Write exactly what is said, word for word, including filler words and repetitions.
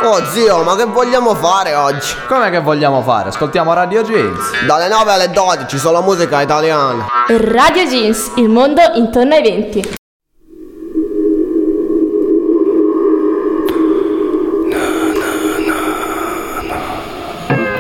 Oh zio, ma che vogliamo fare oggi? Come che vogliamo fare? Ascoltiamo Radio Jeans. Dalle nove alle dodici, solo musica italiana. Radio Jeans, il mondo intorno ai venti.